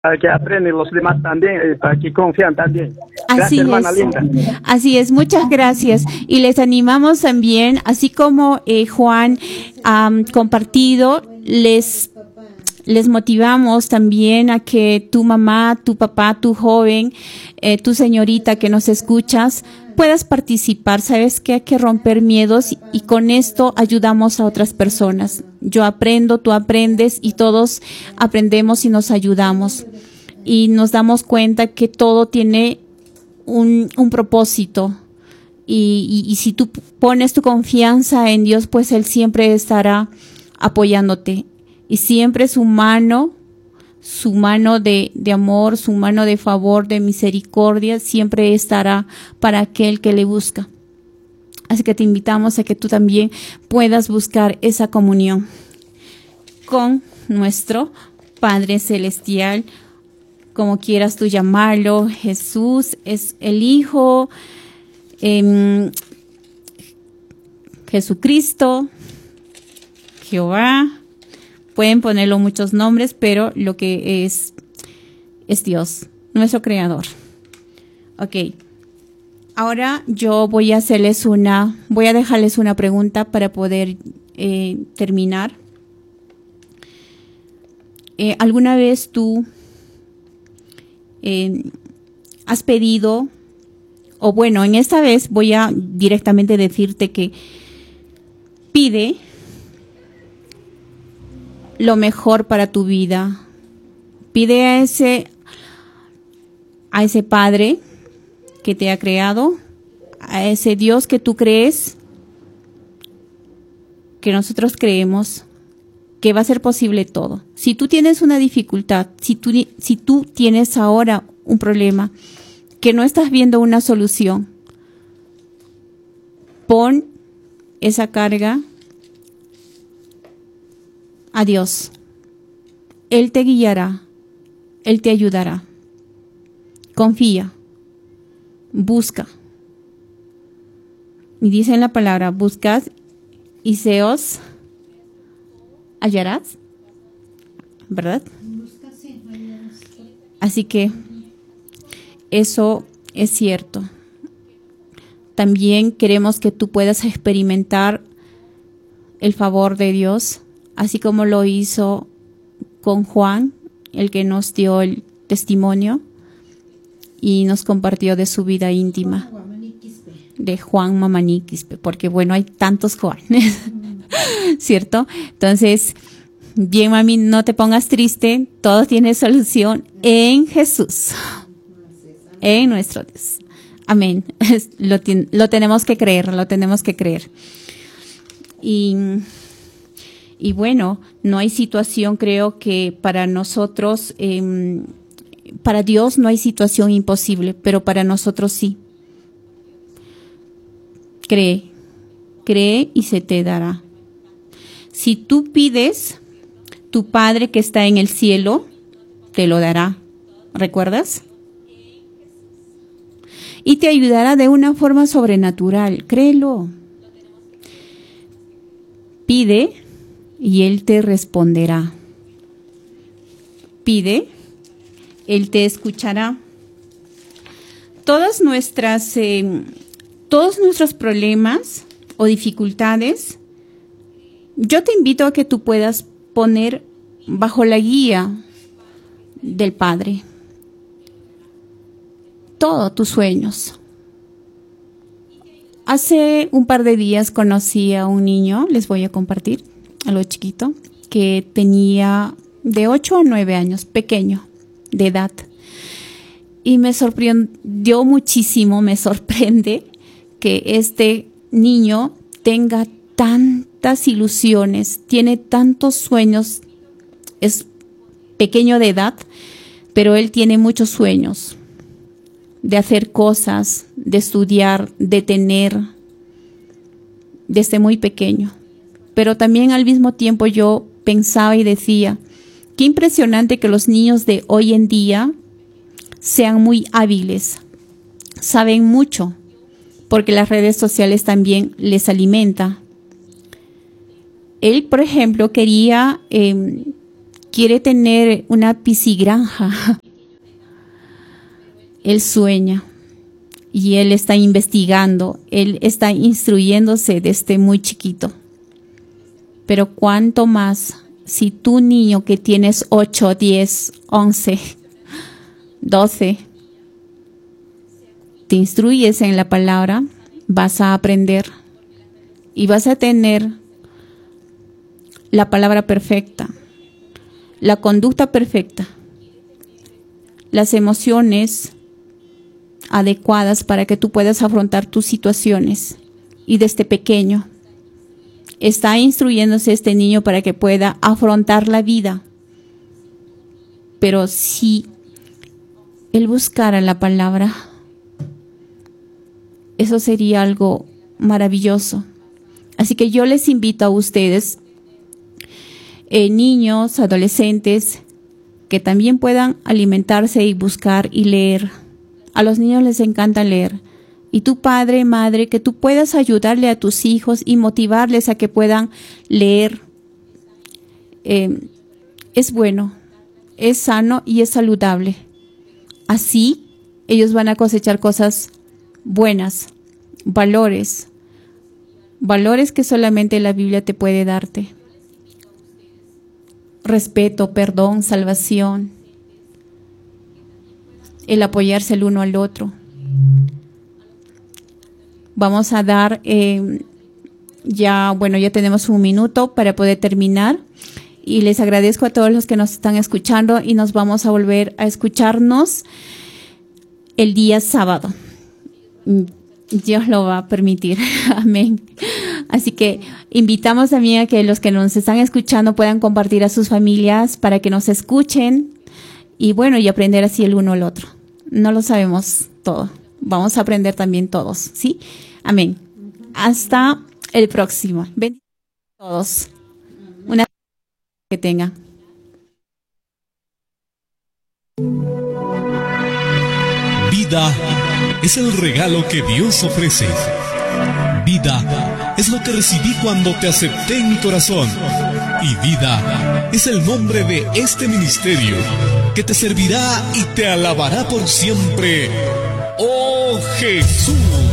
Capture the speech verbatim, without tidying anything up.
para que aprendan los demás también, eh, para que confían también. Gracias, Así hermana es. linda. Así es, muchas gracias. Y les animamos también, así como eh, Juan ha um, compartido, les les motivamos también a que tu mamá, tu papá, tu joven, eh, tu señorita que nos escuchas, puedas participar. Sabes que hay que romper miedos y, y con esto ayudamos a otras personas. Yo aprendo, tú aprendes y todos aprendemos y nos ayudamos. Y nos damos cuenta que todo tiene un, un propósito. Y, y, y si tú pones tu confianza en Dios, pues Él siempre estará apoyándote. Y siempre su mano, su mano de, de amor, su mano de favor, de misericordia, siempre estará para aquel que le busca. Así que te invitamos a que tú también puedas buscar esa comunión con nuestro Padre Celestial, como quieras tú llamarlo. Jesús es el Hijo, eh, Jesucristo, Jehová. Pueden ponerlo muchos nombres, pero lo que es, es Dios, nuestro Creador. Ok. Ahora yo voy a hacerles una, voy a dejarles una pregunta para poder eh, terminar. Eh, ¿Alguna vez tú eh, has pedido, o bueno, en esta vez voy a directamente decirte que pide lo mejor para tu vida? Pide a ese, a ese Padre que te ha creado, a ese Dios que tú crees, que nosotros creemos, que va a ser posible todo. Si tú tienes una dificultad, si tú, si tú tienes ahora un problema, que no estás viendo una solución, pon esa carga a Dios. Él te guiará, Él te ayudará. Confía, busca. Y dice en la palabra, buscad y se os hallarás, ¿verdad? Así que eso es cierto. También queremos que tú puedas experimentar el favor de Dios, así como lo hizo con Juan, el que nos dio el testimonio y nos compartió de su vida íntima, de Juan Mamaní Quispe, porque bueno, hay tantos Juanes, ¿cierto? Entonces, bien, mami, no te pongas triste, todo tiene solución en Jesús, en nuestro Dios. Amén. Lo, lo tenemos que creer, lo tenemos que creer. Y... Y bueno, no hay situación, creo que para nosotros, eh, para Dios no hay situación imposible, pero para nosotros sí. Cree, cree y se te dará. Si tú pides, tu Padre que está en el cielo te lo dará. ¿Recuerdas? Y te ayudará de una forma sobrenatural, créelo. Pide y Él te responderá. Pide, Él te escuchará. Todas nuestras, eh, todos nuestros problemas o dificultades, yo te invito a que tú puedas poner bajo la guía del Padre todos tus sueños. Hace un par de días conocí a un niño, les voy a compartir, a lo chiquito, que tenía de ocho a nueve años, pequeño, de edad. Y me sorprendió muchísimo, me sorprende que este niño tenga tantas ilusiones, tiene tantos sueños, es pequeño de edad, pero él tiene muchos sueños de hacer cosas, de estudiar, de tener, desde muy pequeño. Pero también al mismo tiempo yo pensaba y decía, qué impresionante que los niños de hoy en día sean muy hábiles, saben mucho, porque las redes sociales también les alimenta. Él, por ejemplo, quería eh, quiere tener una piscigranja. Él sueña y él está investigando, él está instruyéndose desde muy chiquito. Pero cuánto más si tú, niño, que tienes ocho, diez, once, doce, te instruyes en la palabra, vas a aprender y vas a tener la palabra perfecta, la conducta perfecta, las emociones adecuadas para que tú puedas afrontar tus situaciones. Y desde pequeño está instruyéndose este niño para que pueda afrontar la vida. Pero si él buscara la palabra, eso sería algo maravilloso. Así que yo les invito a ustedes, eh, niños, adolescentes, que también puedan alimentarse y buscar y leer. A los niños les encanta leer. Y tu padre, madre, que tú puedas ayudarle a tus hijos y motivarles a que puedan leer. Eh, es bueno, es sano y es saludable. Así ellos van a cosechar cosas buenas, valores, valores que solamente la Biblia te puede darte. Respeto, perdón, salvación, el apoyarse el uno al otro. Vamos a dar, eh, ya, bueno, ya tenemos un minuto para poder terminar. Y les agradezco a todos los que nos están escuchando y nos vamos a volver a escucharnos el día sábado. Dios lo va a permitir. Amén. Así que invitamos también a que los que nos están escuchando puedan compartir a sus familias para que nos escuchen y bueno, y aprender así el uno al otro. No lo sabemos todo. Vamos a aprender también todos, ¿sí? Amén. Hasta el próximo. Bendiciones a todos. Una que tengan. Vida es el regalo que Dios ofrece. Vida es lo que recibí cuando te acepté en mi corazón. Y vida es el nombre de este ministerio que te servirá y te alabará por siempre. ¡Oh Jesús!